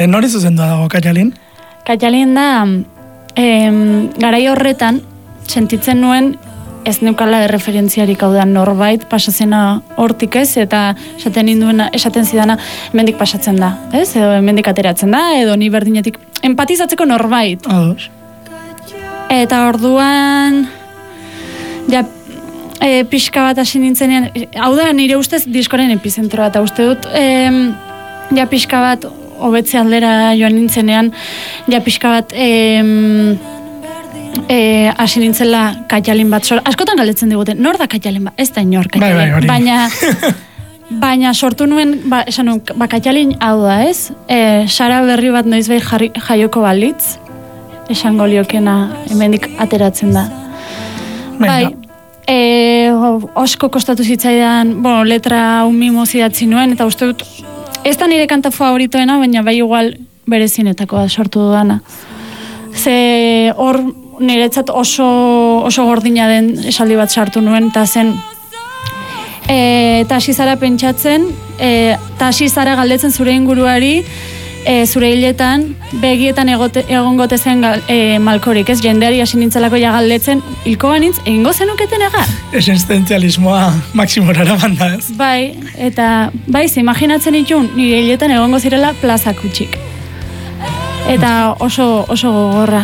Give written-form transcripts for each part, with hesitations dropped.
Nori zuzendu dago, Katalin? Katalin da, garai horretan, sentitzen nuen, ez neukala referentziarik hau da norbait, pasazena hortik ez, eta esaten zidana, hemendik pasatzen da, ez? Edo hemendik ateratzen da, edo ni berdinetik empatizatzeko norbait. Ados. Eta orduan, ja, pixka bat hasi nintzenean, hau da nire ustez diskoren epizentroa, eta uste dut, ja pixka bat, hobetze aldera joan nintzenean, ja pixka bat, hasi nintzela Katalin bat askotan galdetzen diguten, nor da Katalin bat? Ez da inor Katalin. Baina sortu nuen, esan nuen, Katalin hau da ez? Sara berri bat noizbait jaioko balitz, esango liokena hemendik ateratzen da. Bai, osko kostatu zitzaidan, letra mimo zidatzi nuen, eta uste dut, ez da nire kanta favoritoena, baina bai igual berezinetako sortu dudana. Ze hor niretzat oso gordina den esaldi bat sartu nuen, eta zen, eta hasi zara pentsatzen, eta hasi zara galdetzen zure inguruari, zure hiletan, begietan egongote zen malkorik, ez? Jendeari hasi nintzelako ja galdetzen, hilko banintz, egingo zenuketen egar? Existentzialismoa maksimorara banda, ez? Bai, eta imaginatzen itun, nire hiletan egongo zirela plazak utxik. Eta oso gogorra.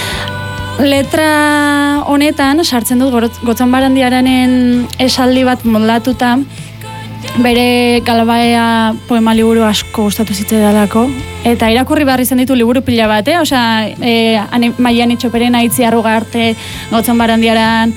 Letra honetan, sartzen dut Gotzon Barandiaranen esaldi bat moldatuta, bere Galbaea poema liburu asko gustatu zitzaidalako, eta irakurri behar izan ditu liburu pila bat, osea, Maian Itxoperen Aitzi Arrugarte, Gotzon Barandiaran,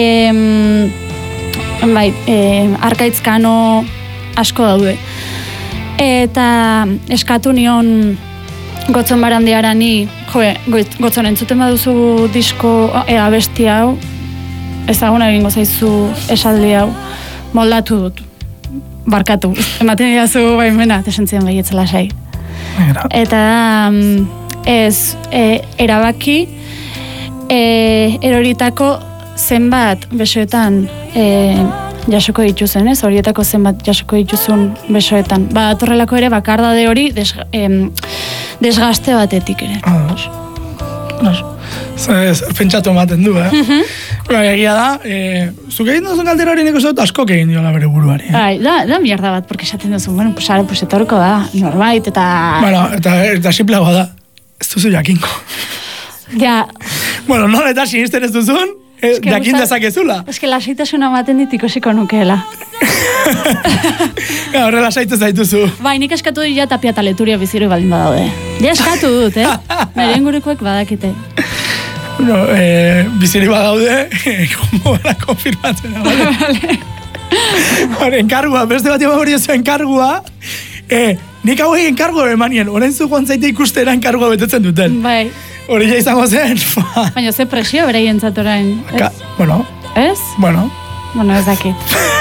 Arkaitzkano asko daude. Eta eskatu nion Gotzon Barandiarani, Gotzon entzuten baduzu disko abesti hau, ezaguna egingo zaizu esaldi hau, moldatu dut, barkatu, ematen didazu baimena, tesentzien behietzela sai. Eta erabaki, eroritako zenbat besoetan jasoko dituzun, ez? Horietako zenbat jasoko dituzun besoetan. Atorrelako ere bakardade hori desgaste batetik ere. Pentsatu ematen du, egia da, zuk egin duzun galdera hori nik uste dut askok egin diola bere buruari. Da mierda bat, porque esaten duzun, bueno, pues etorko da, norbait, eta... Bueno, eta simpleagoa da, ez duzu jakinko. Ja. Bueno, no, eta sinisten ez duzun, jakin dezakezula. Ez que lasaitasuna ematen dit ikusiko nukeela. Horrela saitu zaituzu. Bai, nik eskatu dut ja Tapia eta Leturia biziro baldin badaude. Ja eskatu dut, nire ingurukoek badakite. Bueno, biziri badaude, como gara konfirmatzen. Enkargua, beste bat hori oso enkargua, nik hau egin enkargua emanien, orain zu joan zaite ikustera enkargua betetzen duten. Bai. Hori ja izango zen. Baina ze presio bereien zatorain. Bueno. Ez? Bueno, ez dakit.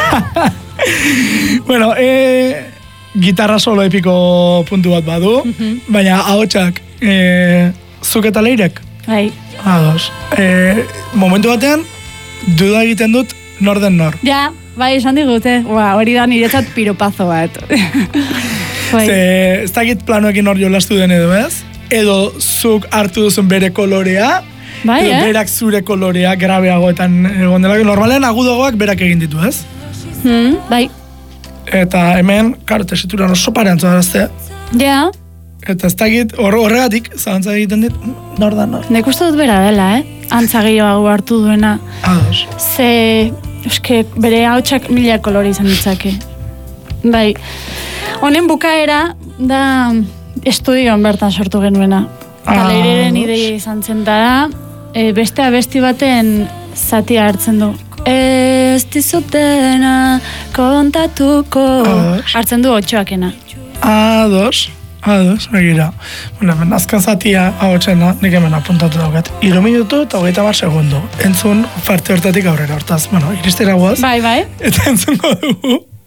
Bueno, gitarra solo epiko puntu bat badu, baina ahotsak zuk eta Leirek? Bai. Ados. Momentu batean, duda egiten dut nor den nor. Ja, bai, esan digute. Hori da niretzat piropazo bat. Ez dakit planoekin hor jolastu den edo ez? Edo zuk hartu duzun bere kolorea, edo berak zure kolorea grabeagoetan egon dela. Normalean agudoagoak berak egin ditu, ez? Bai. Eta hemen, karo, tesituran oso pareantzu daraztea. Ja. Eta ez dakit horregatik, zalantza egiten dit, nor da nor. Nek uste dut bera dela, Antza gehiago hartu duena. Ados. Ze, bere hautsak mila kolore izan ditzake. Bai. Honen bukaera da estudioan bertan sortu genuena. Eta Leireren ideia izan zen da, beste abesti baten zatia hartzen du. Ez dizutena kontatuko hartzen du otxoakena. Ados, begira. Bueno, azken zatia hau txena, nik hemen apuntatu daukat. 3 minutu eta 30 segundu. Entzun parte hortatik aurrera, hortaz, iristera guaz. Bai. Eta entzungo dugu.